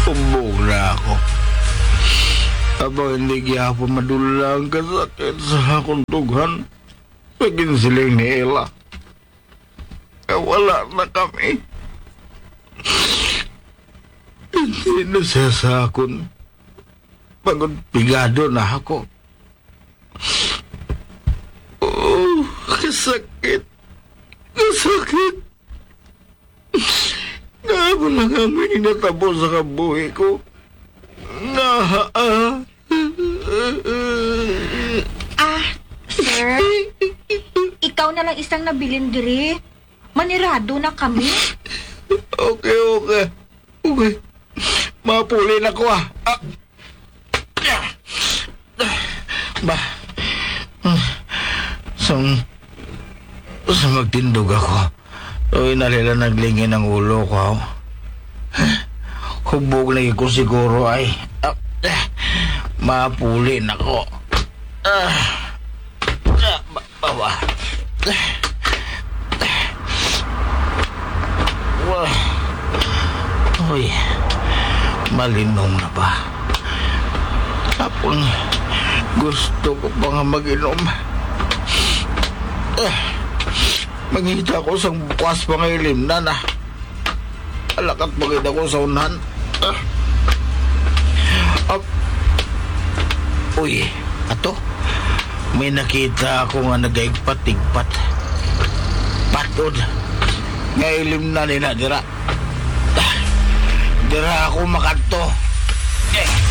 Umbog na ako. Abang hindi gyapon madula ang kasakit sa akong tughan. Pagin siling ni Ella. Wala na kami. Hindi na siya sa akon. Pagod pigado na ako. Oh, kasakit. Kasakit. Nga na kami inatabo sa kabuhi ko. Sir? Ikaw na lang isang nabilin diri. Manirado na kami. Okay. Mapulin ako Sa magtindog ako. So, inalila naglingin ang ulo ko. Hubog lagi ko siguro ay mapulin ako. Bawa. Uy, malinong na ba? Tapos gusto ko pa nga mag-inom. Magkita ko sa bukas pa ngayon na. Alakat magkita ko sa unahan. Uy, ato. May nakita ako nga nagaigpat-igpat. Patod. Ngailim na nila, dira. Dira ako makanto.